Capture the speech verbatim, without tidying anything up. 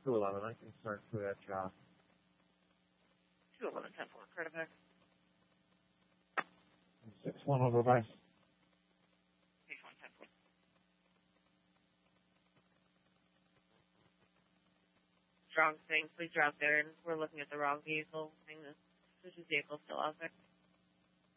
two eleven, I can start through that job. two eleven, ten four, Cardivac. six one over by. six one, ten four. Strong thing, please drop there, and we're looking at the wrong vehicle. The suspicious vehicle still out there.